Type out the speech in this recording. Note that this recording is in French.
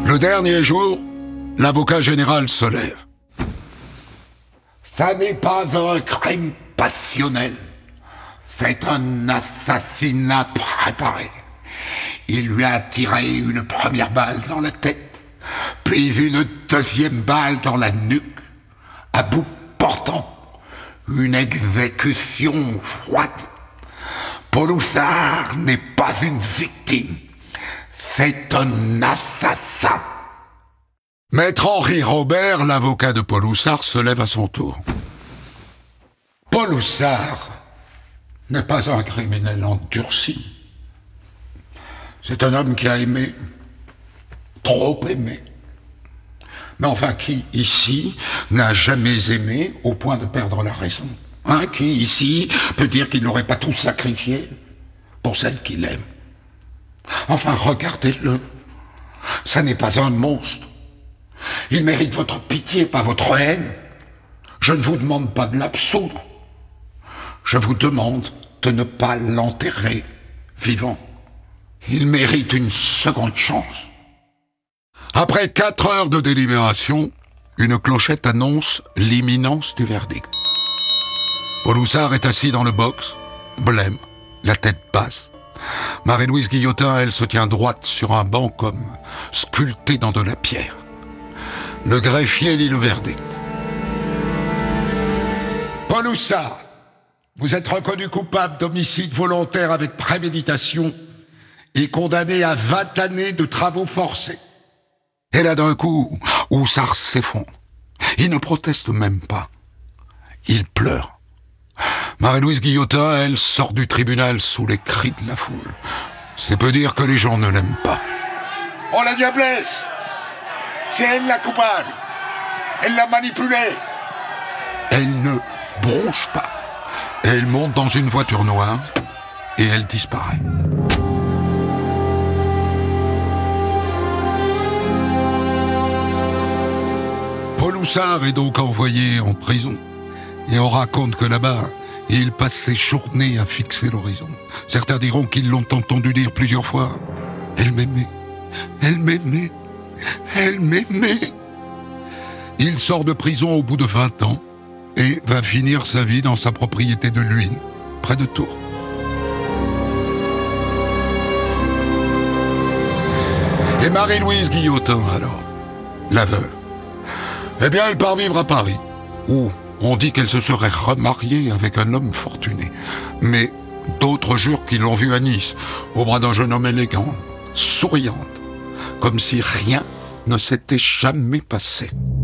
Le dernier jour, l'avocat général se lève. Ça n'est pas un crime passionnel. C'est un assassinat préparé. Il lui a tiré une première balle dans la tête, puis une deuxième balle dans la nuque, à bout portant. Une exécution froide. Paul Houssard n'est pas une victime. C'est un assassin. Maître Henri Robert, l'avocat de Paul Houssard, se lève à son tour. Paul Houssard n'est pas un criminel endurci. C'est un homme qui a aimé, trop aimé. Mais enfin, qui, ici, n'a jamais aimé au point de perdre la raison? Qui, ici, peut dire qu'il n'aurait pas tout sacrifié pour celle qu'il aime? Enfin, regardez-le. Ça n'est pas un monstre. Il mérite votre pitié, pas votre haine. Je ne vous demande pas de l'absoudre. Je vous demande de ne pas l'enterrer vivant. Il mérite une seconde chance. Après 4 heures de délibération, une clochette annonce l'imminence du verdict. Paul Houssard est assis dans le box, blême, la tête basse. Marie-Louise Guillotin, elle, se tient droite sur un banc comme sculptée dans de la pierre. Le greffier lit le verdict. Paul Houssard, vous êtes reconnu coupable d'homicide volontaire avec préméditation et condamné à 20 années de travaux forcés. Et là, d'un coup, Houssard s'effondre. Il ne proteste même pas. Il pleure. Marie-Louise Guillotin, elle, sort du tribunal sous les cris de la foule. C'est peu dire que les gens ne l'aiment pas. Oh, la diablesse! C'est elle la coupable! Elle l'a manipulée! Elle ne bronche pas. Elle monte dans une voiture noire et elle disparaît. Paul Houssard est donc envoyé en prison. Et on raconte que là-bas, il passe ses journées à fixer l'horizon. Certains diront qu'ils l'ont entendu dire plusieurs fois « Elle m'aimait, elle m'aimait, elle m'aimait ». Il sort de prison au bout de 20 ans et va finir sa vie dans sa propriété de Luynes, près de Tours. Et Marie-Louise Guillotin, alors, la veuve, eh bien, elle part vivre à Paris, où on dit qu'elle se serait remariée avec un homme fortuné. Mais d'autres jurent qu'ils l'ont vue à Nice, au bras d'un jeune homme élégant, souriante, comme si rien ne s'était jamais passé.